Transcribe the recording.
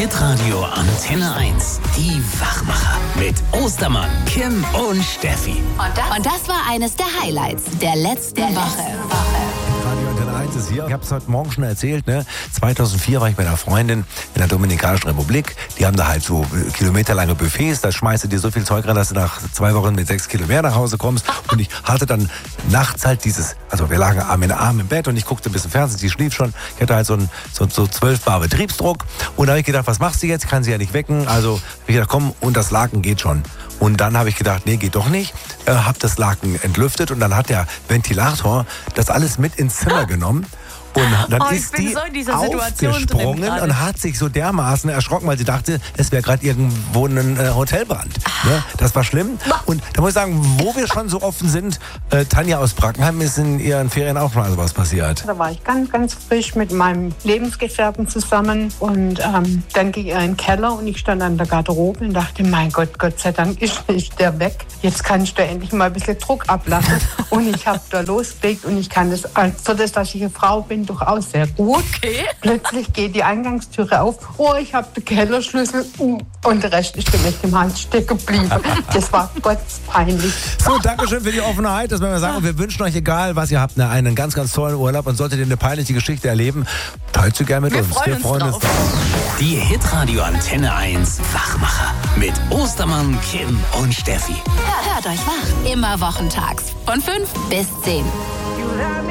Hitradio Antenne 1. Die Wachmacher. Mit Ostermann, Kim und Steffi. Und das war eines der Highlights der letzten Woche. Radio Antenne 1 ist hier. Ich habe es heute Morgen schon erzählt, ne? 2004 war ich bei einer Freundin in der Dominikanischen Republik. Die haben da halt so kilometerlange Buffets. Da schmeißt du dir so viel Zeug rein, dass du nach 2 Wochen mit 6 Kilo mehr nach Hause kommst. Und ich hatte dann nachts halt also wir lagen Arm in Arm im Bett und ich guckte ein bisschen Fernsehen. Sie schlief schon. Ich hatte halt so 12 Bar Betriebsdruck. Und da habe ich gedacht, was machst du jetzt? Kann sie ja nicht wecken. Also habe ich gedacht, komm, und das Laken geht schon. Und dann habe ich gedacht, nee, geht doch nicht. Hab das Laken entlüftet und dann hat der Ventilator das alles mit ins Zimmer genommen. Und dann ist die aufgesprungen und hat sich so dermaßen erschrocken, weil sie dachte, es wäre gerade irgendwo ein Hotelbrand. Ne? Das war schlimm. Und da muss ich sagen, wo wir schon so offen sind, Tanja aus Brackenheim, ist in ihren Ferien auch mal sowas passiert. Da war ich ganz, ganz frisch mit meinem Lebensgefährten zusammen und dann ging er in den Keller und ich stand an der Garderobe und dachte, mein Gott, Gott sei Dank ist nicht der weg. Jetzt kann ich da endlich mal ein bisschen Druck ablassen. Und ich habe da losgelegt und ich kann das, für das, dass ich eine Frau bin, durchaus sehr gut. Okay. Plötzlich geht die Eingangstüre auf. Oh, ich habe den Kellerschlüssel und der Rest ist mir nicht im Hals stecken geblieben. Das war gottpeinlich. So, Dankeschön für die Offenheit. Das wollen wir sagen. Und wir wünschen euch, egal was ihr habt, einen ganz, ganz tollen Urlaub. Und solltet ihr eine peinliche Geschichte erleben, teilt sie gerne mit uns. Wir freuen uns drauf. Die Hitradio Antenne 1 Wachmacher. Mit Ostermann, Kim und Steffi. Hört euch wach. Immer wochentags von 5 bis 10.